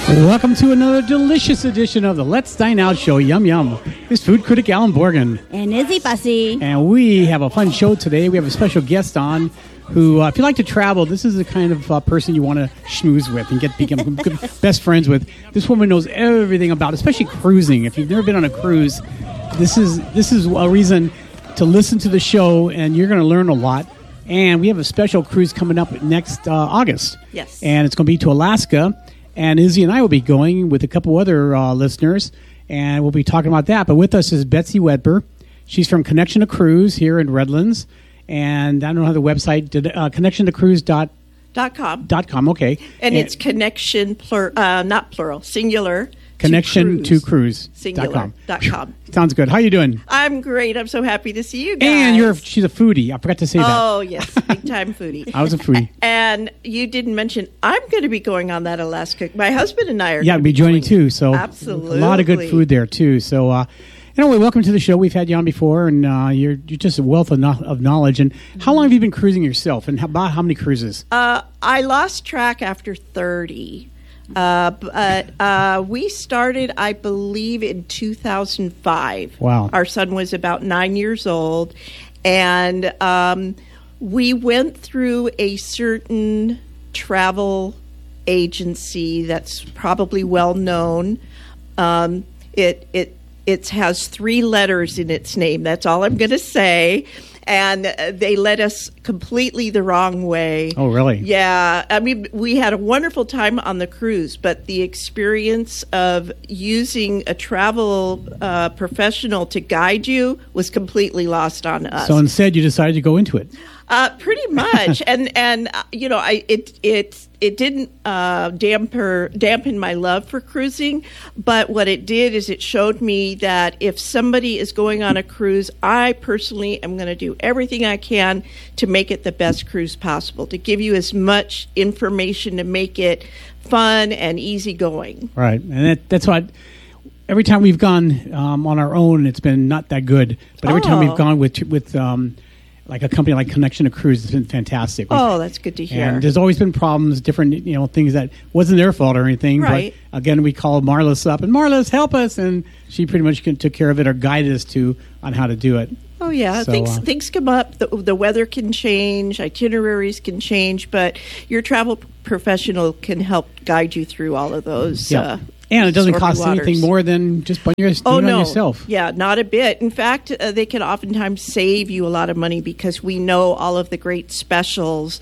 Welcome to another delicious edition of the Let's Dine Out Show. Yum, yum. This food critic, Alan Borgen. And Izzy Bussy. And we have a fun show today. We have a special guest on who, if you like to travel, this is the kind of person you want to schmooze with and become good best friends with. This woman knows everything about, especially cruising. If you've never been on a cruise, this is a reason to listen to the show, and you're going to learn a lot. And we have a special cruise coming up next August. Yes. And it's going to be to Alaska. And Izzy and I will be going with a couple other listeners, and we'll be talking about that. But with us is Betsy Wedber. She's from Connection to Cruise here in Redlands. And I don't know the website, connectiontocruise.com. Okay. And it's connection, not plural, singular. ConnectionToCruise.com. Sounds good. How you doing? I'm great. I'm so happy to see you guys. And she's a foodie. I forgot to say that. Oh, yes. Big time foodie. I was a foodie. And you didn't mention I'm going to be going on that Alaska. My husband and I are going to be joining too. So absolutely. A lot of good food there too. So anyway, welcome to the show. We've had you on before, and you're just a wealth of knowledge. And how long have you been cruising yourself, and about how many cruises? I lost track after 30. But we started, I believe, in 2005. Wow. Our son was about 9 years old. And we went through a certain travel agency that's probably well known. It has 3 letters in its name. That's all I'm going to say. And they led us completely the wrong way. Oh, really? Yeah. I mean, we had a wonderful time on the cruise, but the experience of using a travel professional to guide you was completely lost on us. So instead, you decided to go into it. Pretty much, and you know, it didn't dampen my love for cruising, but what it did is it showed me that if somebody is going on a cruise, I personally am going to do everything I can to make it the best cruise possible, to give you as much information to make it fun and easygoing. Right, and that's what. Every time we've gone on our own, it's been not that good. But every time we've gone with like a company like Connection to Cruise, it's been fantastic. That's good to hear. And there's always been problems, different things that wasn't their fault or anything. Right. But again, we called Marlis up, and Marlis, help us, and she pretty much took care of it or guided us on how to do it. Oh, yeah. So, things come up. The weather can change. Itineraries can change. But your travel professional can help guide you through all of those. Yeah. And it doesn't cost anything more than just doing it on yourself. Yeah, not a bit. In fact, they can oftentimes save you a lot of money because we know all of the great specials,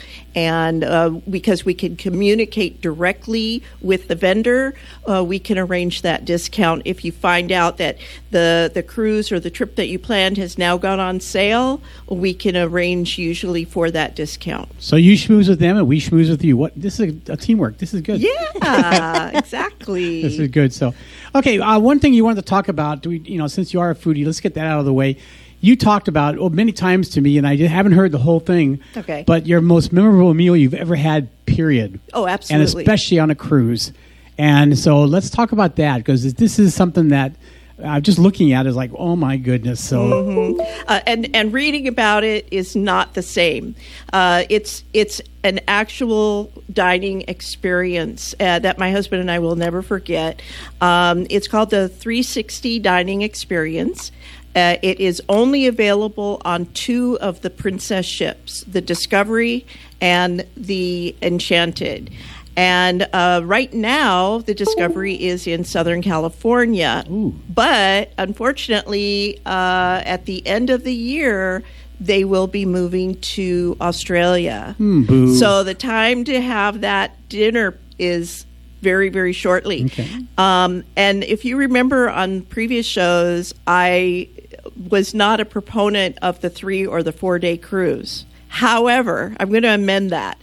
and because we can communicate directly with the vendor, we can arrange that discount. If you find out that the cruise or the trip that you planned has now gone on sale, we can arrange usually for that discount. So you schmooze with them and we schmooze with you. This is a teamwork. This is good. Yeah, exactly. This is good. So, okay, one thing you wanted to talk about, since you are a foodie, let's get that out of the way. You talked about many times to me, and I haven't heard the whole thing. Okay. But your most memorable meal you've ever had, period. Oh, absolutely. And especially on a cruise. And so let's talk about that, because this is something that just looking at is like, oh my goodness. So, and reading about it is not the same. It's an actual dining experience that my husband and I will never forget. It's called the 360 Dining Experience. It is only available on 2 of the Princess ships, the Discovery and the Enchanted. And right now, the Discovery is in Southern California. Ooh. But unfortunately, at the end of the year, they will be moving to Australia. Boo. So the time to have that dinner is very, very shortly. Okay. And if you remember on previous shows, I was not a proponent of the 3 or the 4 day cruise. However, I'm going to amend that.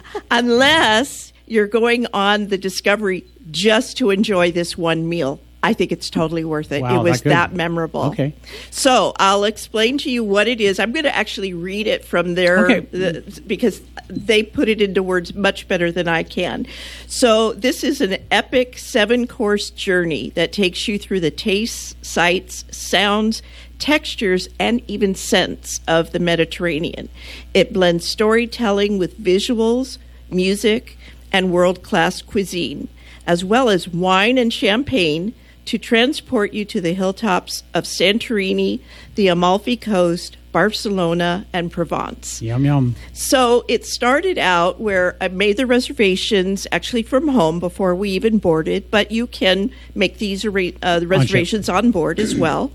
Unless you're going on the Discovery just to enjoy this one meal, I think it's totally worth it. Wow, it was that memorable. Okay. So I'll explain to you what it is. I'm going to actually read it from their, because they put it into words much better than I can. So this is an epic 7-course journey that takes you through the tastes, sights, sounds, textures, and even scents of the Mediterranean. It blends storytelling with visuals, music, and world-class cuisine. as well as wine and champagne to transport you to the hilltops of Santorini, the Amalfi Coast, Barcelona, and Provence. Yum, yum. So it started out where I made the reservations actually from home before we even boarded, but you can make these the reservations on board as well.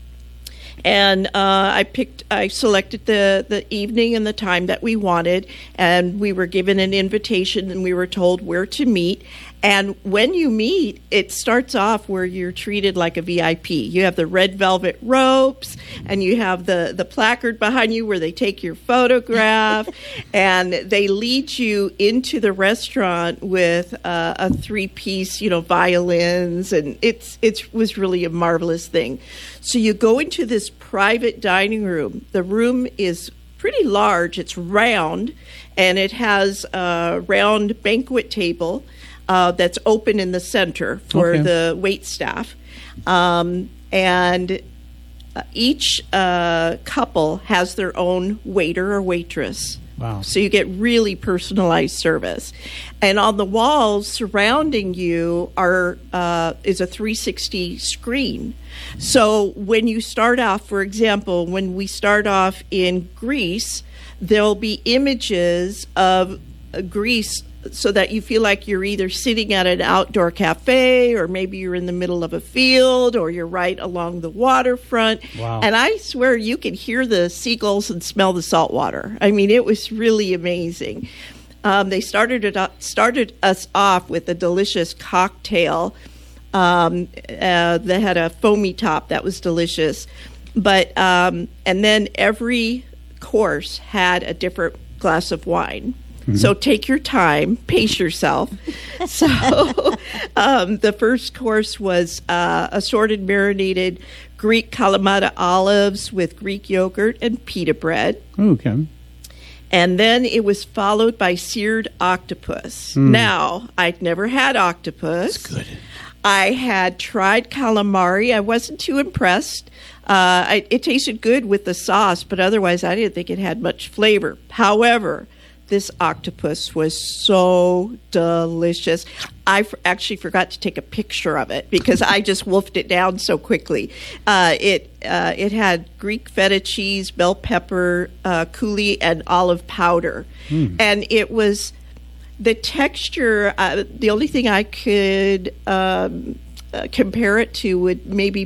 And I selected the evening and the time that we wanted, and we were given an invitation and we were told where to meet. And when you meet, it starts off where you're treated like a VIP. You have the red velvet ropes, and you have the placard behind you where they take your photograph, and they lead you into the restaurant with a 3-piece, violins, and it was really a marvelous thing. So you go into this private dining room. The room is pretty large. It's round, and it has a round banquet table that's open in the center for the wait staff. And each couple has their own waiter or waitress. Wow. So you get really personalized service. And on the walls surrounding you is a 360 screen. So when you start off, for example, when we start off in Greece, there'll be images of Greece so that you feel like you're either sitting at an outdoor cafe, or maybe you're in the middle of a field, or you're right along the waterfront. Wow. And I swear you could hear the seagulls and smell the salt water. I mean, it was really amazing. They started us off with a delicious cocktail that had a foamy top that was delicious. But and then every course had a different glass of wine. Mm-hmm. So take your time, pace yourself. So the first course was assorted marinated Greek Kalamata olives with Greek yogurt and pita bread. Okay. And then it was followed by seared octopus. Now, I'd never had octopus. It's good. I had tried calamari. I wasn't too impressed. It tasted good with the sauce, but otherwise I didn't think it had much flavor. However, this octopus was so delicious. I actually forgot to take a picture of it because I just wolfed it down so quickly. It had Greek feta cheese, bell pepper, coulis, and olive powder. And it was the texture. The only thing I could compare it to would maybe